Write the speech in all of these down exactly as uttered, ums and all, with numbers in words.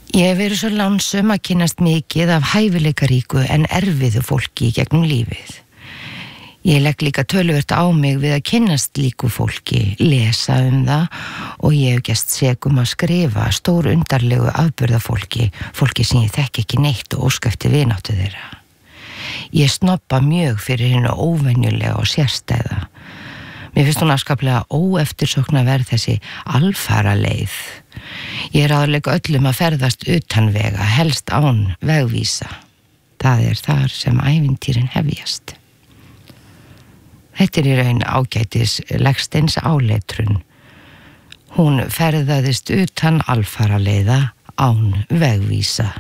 Ég hef verið svo lánsöm að kynnast mikið af hæfileikaríku en erfiðu fólki í gegnum lífið. Ég legg líka töluvert á mig við að kynnast líku fólki, lesa um það og ég hef gest segum að skrifa stór undarlegu afburðafólki, fólki sem ég þekki ekki neitt og óska eftir vináttu þeirra. Ég snobba mjög fyrir hennu óvenjulega og sérstæða. Mér finnst hún afskaplega óeftirsóknarverð þessi alfara leið. Ég er aðalega öllum að ferðast utan vega, helst án vegvísa. Það er þar sem ævintýrin hefjast. Þetta er í raun ágætis Legsteins áletrun. Hún ferðaðist utan alfara leiða án vegvísa.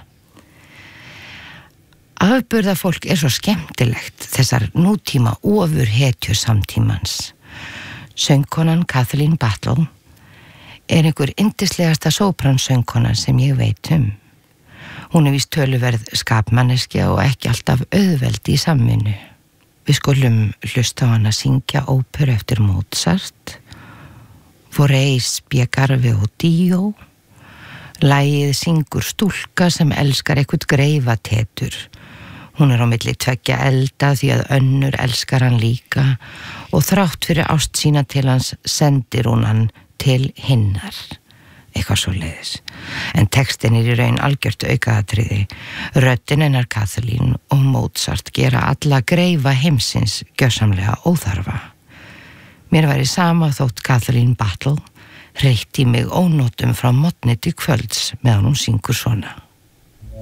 Afburðafólk er svo skemmtilegt, þessar nútíma ofurhetju samtímans. Söngkonan Kathleen Battle er einhver yndislegasta sópransöngkona sem ég veit um. Hún er víst töluverð skapmanneskja og ekki alltaf auðveld í samvinnu. Við skulum hlusta á hana syngja óperu eftir Mozart, Vorrei spiegarvi odio. Lagið syngur stúlka sem elskar eitthvað greifatetur. Hún er á milli tveggja elda því að önnur elskar hann líka og þrátt fyrir ást sína til hans sendir hún hann til hinnar. Eitthvað svo leiðis. En textin er í raun algjört aukaðatriði. Röddin hennar Kathleen og Mozart gera alla greifa heimsins gjörsamlega óþarfa. Mér væri sama þótt Kathleen Battle reytti mig ónotum frá morgni til kvölds meðan hún syngur svona.